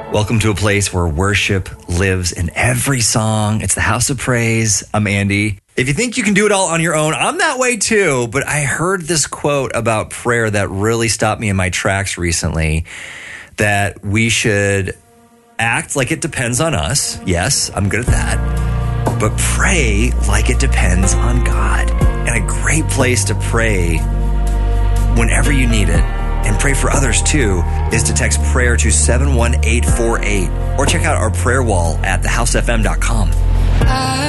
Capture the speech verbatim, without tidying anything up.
Welcome to a place where worship lives in every song. It's the House of Praise. I'm Andy. If you think you can do it all on your own, I'm that way too. But I heard this quote about prayer that really stopped me in my tracks recently, that we should act like it depends on us. Yes, I'm good at that. But pray like it depends on God. And a great place to pray whenever you need it, and pray for others too, is to text prayer to seven one eight four eight or check out our prayer wall at the house f m dot com.